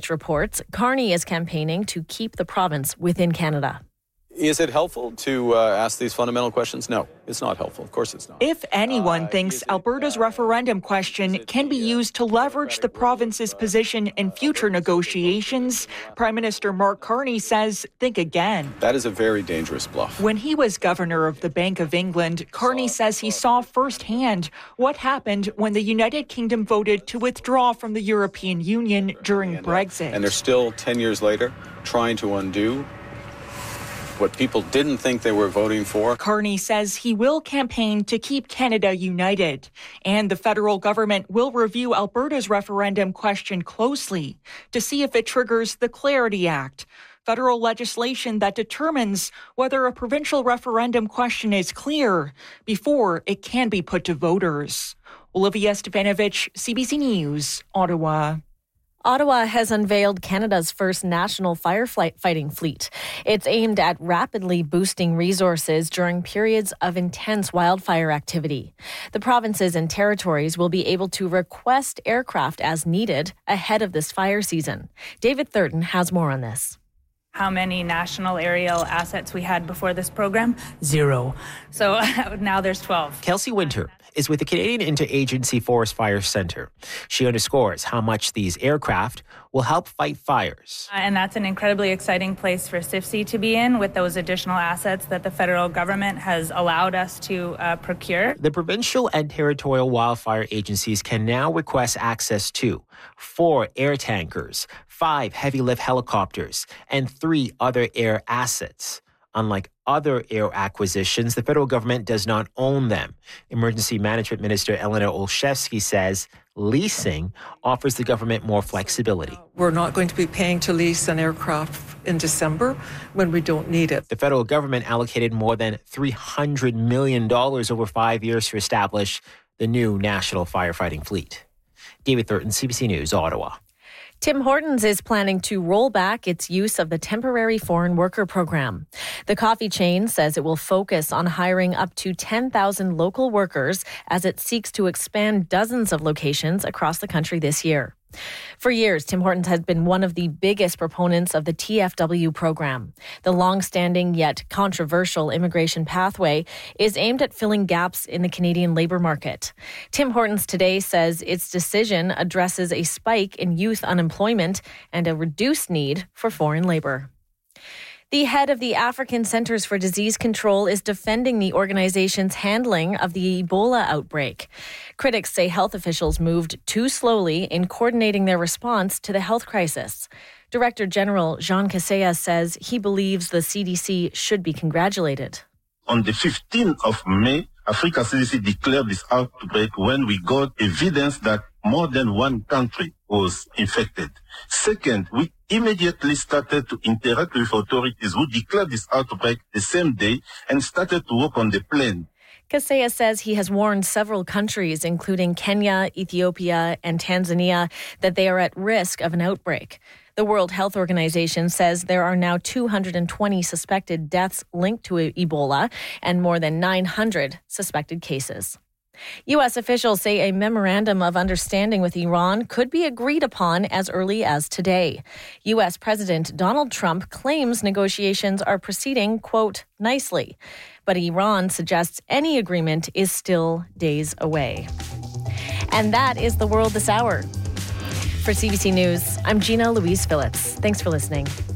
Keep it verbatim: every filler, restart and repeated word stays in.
H reports, Carney is campaigning to keep the province within Canada. Is it helpful to uh, ask these fundamental questions? No, it's not helpful. Of course it's not. If anyone uh, thinks it, Alberta's uh, referendum question can be used to leverage the province's position in future negotiations, Prime Minister Mark Carney says think again. That is a very dangerous bluff. When he was governor of the Bank of England, Carney says he saw firsthand what happened when the United Kingdom voted to withdraw from the European Union during and, Brexit. And they're still ten years later trying to undo what people didn't think they were voting for. Carney says he will campaign to keep Canada united, and the federal government will review Alberta's referendum question closely to see if it triggers the Clarity Act, federal legislation that determines whether a provincial referendum question is clear before it can be put to voters. Olivia Stepanovich, C B C News, Ottawa. Ottawa has unveiled Canada's first national firefighting fleet. It's aimed at rapidly boosting resources during periods of intense wildfire activity. The provinces and territories will be able to request aircraft as needed ahead of this fire season. David Thurton has more on this. How many national aerial assets we had before this program? Zero. So now there's twelve. Kelsey Winter is with the Canadian Interagency Forest Fire Centre. She underscores how much these aircraft will help fight fires. And that's an incredibly exciting place for C I F C to be in with those additional assets that the federal government has allowed us to uh, procure. The provincial and territorial wildfire agencies can now request access to four air tankers, five heavy lift helicopters, and three other air assets. Unlike other air acquisitions, the federal government does not own them. Emergency Management Minister Elena Olszewski says leasing offers the government more flexibility. We're not going to be paying to lease an aircraft in December when we don't need it. The federal government allocated more than three hundred million dollars over five years to establish the new national firefighting fleet. David Thurton, C B C News, Ottawa. Tim Hortons is planning to roll back its use of the temporary foreign worker program. The coffee chain says it will focus on hiring up to ten thousand local workers as it seeks to expand dozens of locations across the country this year. For years, Tim Hortons has been one of the biggest proponents of the T F W program. The long-standing yet controversial immigration pathway is aimed at filling gaps in the Canadian labour market. Tim Hortons today says its decision addresses a spike in youth unemployment and a reduced need for foreign labour. The head of the African Centers for Disease Control is defending the organization's handling of the Ebola outbreak. Critics say health officials moved too slowly in coordinating their response to the health crisis. Director General Jean Kaseya says he believes the C D C should be congratulated. On the fifteenth of May, Africa C D C declared this outbreak when we got evidence that more than one country was infected. Second, we immediately started to interact with authorities who declared this outbreak the same day and started to work on the plan. Kaseya says he has warned several countries, including Kenya, Ethiopia, and Tanzania, that they are at risk of an outbreak. The World Health Organization says there are now two hundred twenty suspected deaths linked to Ebola and more than nine hundred suspected cases. U S officials say a memorandum of understanding with Iran could be agreed upon as early as today. U S President Donald Trump claims negotiations are proceeding, quote, nicely. But Iran suggests any agreement is still days away. And that is the world this hour. For C B C News, I'm Gina Louise Phillips. Thanks for listening.